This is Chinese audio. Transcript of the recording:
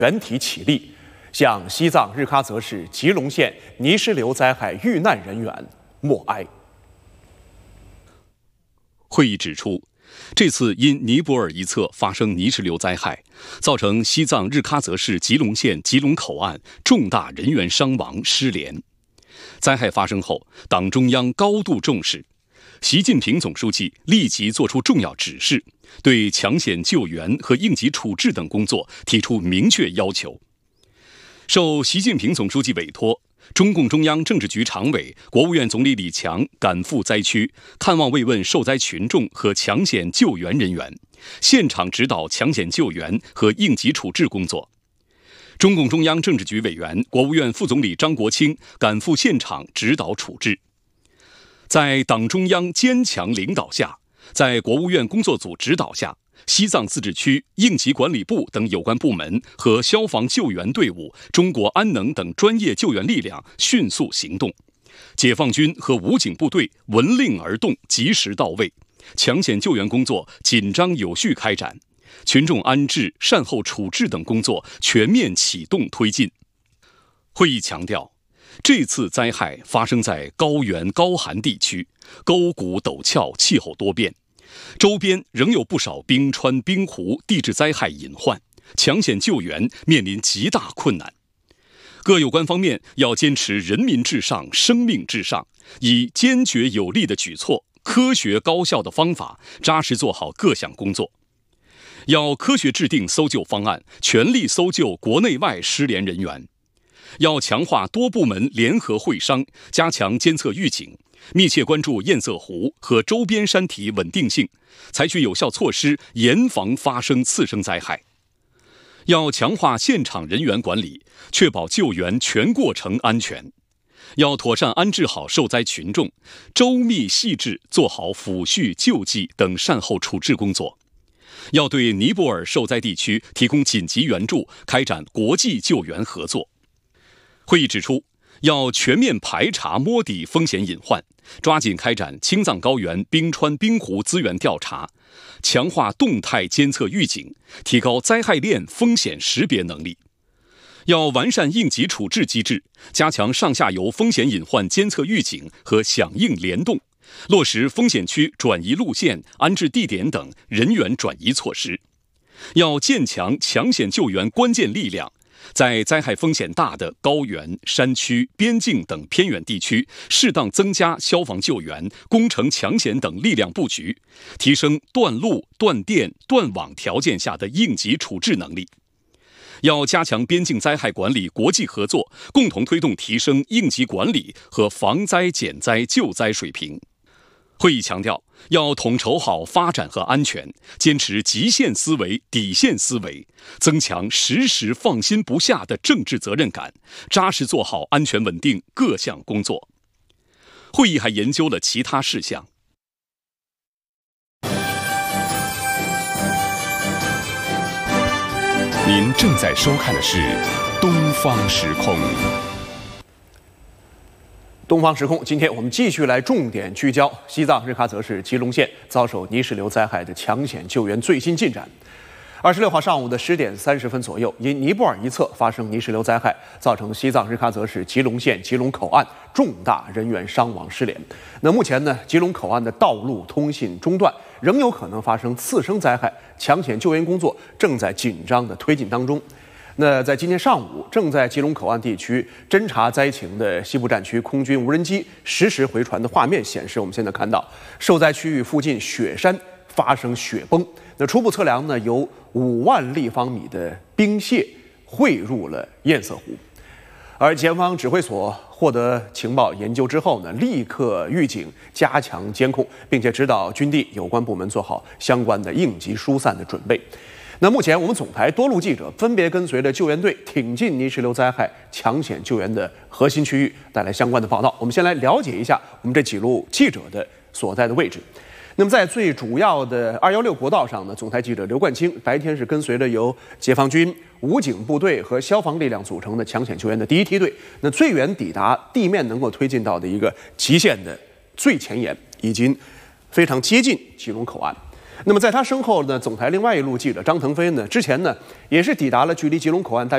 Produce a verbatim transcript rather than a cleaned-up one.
全体起立，向西藏日喀则市吉隆县泥石流灾害遇难人员默哀。 会议指出，这次因尼泊尔一侧发生泥石流灾害，造成西藏日喀则市吉隆县吉隆口岸重大人员伤亡失联。灾害发生后，党中央高度重视，习近平总书记立即作出重要指示，对抢险救援和应急处置等工作提出明确要求。受习近平总书记委托，中共中央政治局常委、国务院总理李强赶赴灾区，看望慰问受灾群众和抢险救援人员，现场指导抢险救援和应急处置工作。中共中央政治局委员、国务院副总理张国清赶赴现场指导处置。在党中央坚强领导下，在国务院工作组指导下，西藏自治区应急管理部等有关部门和消防救援队伍、中国安能等专业救援力量迅速行动，解放军和武警部队闻令而动，及时到位，抢险救援工作紧张有序开展，群众安置、善后处置等工作全面启动推进。会议强调，这次灾害发生在高原高寒地区，沟谷陡峭，气候多变，周边仍有不少冰川冰湖地质灾害隐患，抢险救援面临极大困难。各有关方面要坚持人民至上、生命至上，以坚决有力的举措、科学高效的方法，扎实做好各项工作。要科学制定搜救方案，全力搜救国内外失联人员。要强化多部门联合会商，加强监测预警，密切关注堰塞湖和周边山体稳定性，采取有效措施，严防发生次生灾害。要强化现场人员管理，确保救援全过程安全。要妥善安置好受灾群众，周密细致做好抚恤、救济等善后处置工作。要对尼泊尔受灾地区提供紧急援助，开展国际救援合作。会议指出，要全面排查摸底风险隐患，抓紧开展青藏高原冰川冰湖资源调查，强化动态监测预警，提高灾害链风险识别能力。要完善应急处置机制，加强上下游风险隐患监测预警和响应联动，落实风险区转移路线、安置地点等人员转移措施。要建强抢险救援关键力量，在灾害风险大的高原、山区、边境等偏远地区，适当增加消防救援、工程抢险等力量布局，提升断路、断电、断网条件下的应急处置能力。要加强边境灾害管理国际合作，共同推动提升应急管理和防灾减灾救灾水平。会议强调，要统筹好发展和安全，坚持极限思维、底线思维，增强时时放心不下的政治责任感，扎实做好安全稳定各项工作。会议还研究了其他事项。 您正在收看的是《东方时空》。 东方时空，今天我们继续来重点聚焦西藏日喀则市吉隆县遭受泥石流灾害的抢险救援最新进展。二十六号上午的十点三十分左右，因尼泊尔一侧发生泥石流灾害，造成西藏日喀则市吉隆县吉隆口岸重大人员伤亡失联。那目前呢，吉隆口岸的道路通信中断，仍有可能发生次生灾害，抢险救援工作正在紧张的推进当中。那在今天上午，正在吉隆口岸地区侦察灾情的西部战区空军无人机实时回传的画面显示，我们现在看到受灾区域附近雪山发生雪崩。那初步测量呢，有五万立方米的冰屑汇入了堰塞湖。而前方指挥所获得情报研究之后呢，立刻预警加强监控，并且指导军地有关部门做好相关的应急疏散的准备。那目前我们总台多路记者分别跟随着救援队挺进泥石流灾害抢险救援的核心区域，带来相关的报道。我们先来了解一下我们这几路记者的所在的位置。那么在最主要的二一六国道上呢，总台记者刘冠清白天是跟随着由解放军、武警部队和消防力量组成的抢险救援的第一梯队，那最远抵达地面能够推进到的一个极限的最前沿，已经非常接近吉隆口岸。那么在他身后呢，总台另外一路记者张腾飞呢，之前呢也是抵达了距离吉隆口岸大约